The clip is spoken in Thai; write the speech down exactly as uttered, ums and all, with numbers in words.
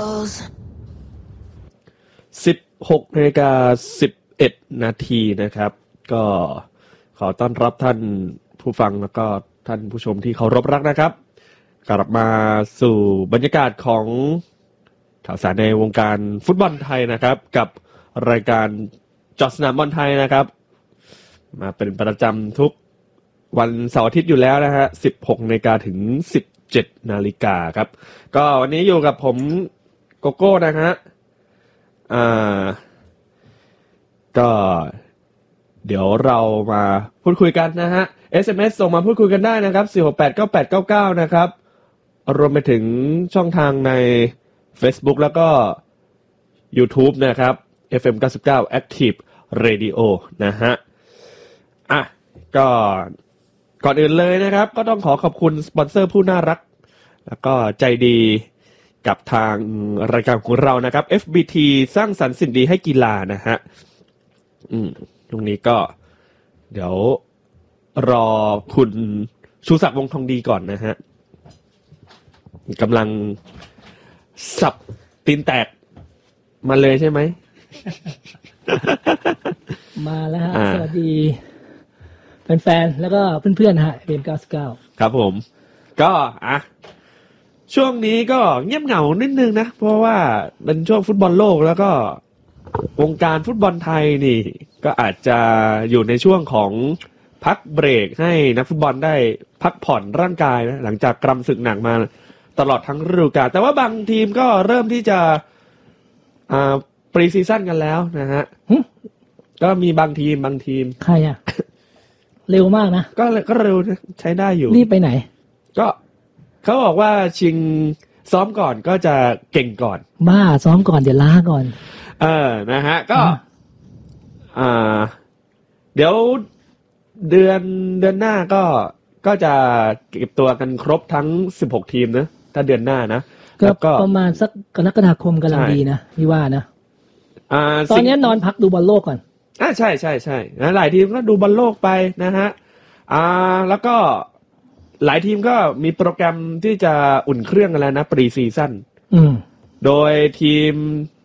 สิบหกนาฬิกาสิบเอ็ดนาทีนะครับก็ขอต้อนรับท่านผู้ฟังแล้วก็ท่านผู้ชมที่เคารพรักนะครับกลับมาสู่บรรยากาศของข่าวสารในวงการฟุตบอลไทยนะครับกับรายการเจาะสนามบอลไทยนะครับมาเป็นประจำทุกวันเสาร์อาทิตย์อยู่แล้วนะฮะ สิบหกนาฬิกาถึง สิบเจ็ดนาฬิกาครับก็วันนี้อยู่กับผมโกโก้นะฮะอ่าก็เดี๋ยวเรามาพูดคุยกันนะฮะ เอส เอ็ม เอส ส่งมาพูดคุยกันได้นะครับสี่ หก แปด เก้า แปด เก้า เก้านะครับรวมไปถึงช่องทางใน Facebook แล้วก็ YouTube นะครับ เอฟ เอ็ม เก้าสิบเก้า Active Radio นะฮะอ่ะก็ก่อนอื่นเลยนะครับก็ต้องขอขอบคุณสปอนเซอร์ผู้น่ารักแล้วก็ใจดีกับทางรายการของเรานะครับ เอฟ บี ที สร้างสรรค์สิ่งดีให้กีฬานะฮะอืมตรงนี้ก็เดี๋ยวรอคุณชูศักดิ์วงทองดีก่อนนะฮะกำลังสับตีนแตกมาเลยใช่ไหมมาแล้วฮะสวัสดีแฟนๆแล้วก็เพื่อนๆฮะเอ็มเก้าสิบเก้าครับผมก็อ่ะช่วงนี้ก็เงียบเหงานิดนึงนะเพราะว่าเป็นช่วงฟุตบอลโลกแล้วก็วงการฟุตบอลไทยนี่ก็อาจจะอยู่ในช่วงของพักเบรกให้นักฟุตบอลได้พักผ่อนร่างกายนะหลังจากกรำศึกหนักมาตลอดทั้งฤดูกาลแต่ว่าบางทีมก็เริ่มที่จะอ่าปรีซีซั่นกันแล้วนะฮะก็มีบางทีมบางทีมใครอ่ะ เร็วมากนะก็ก็เร็วใช้ได้อยู่รีบไปไหนก็เขาบอกว่าชิงซ้อมก่อนก็จะเก่งก่อนบ้าซ้อมก่อนเดี๋ยวล้าก่อนเออนะฮะก็อ่าเดี๋ยวเดือนเดือนหน้าก็ก็จะเก็บตัวกันครบทั้งสิบหกทีมนะถ้าเดือนหน้านะก็ประมาณสักกรกฎาคมกำลังดีนะพี่ว่านะอ่าตอนนี้นอนพักดูบอลโลกก่อนอ่าใช่ใช่ใช่นะหลายทีมก็ดูบอลโลกไปนะฮะอ่าแล้วก็หลายทีมก็มีโปรแกรมที่จะอุ่นเครื่องกันแล้วนะปรีซีซั่นโดยทีม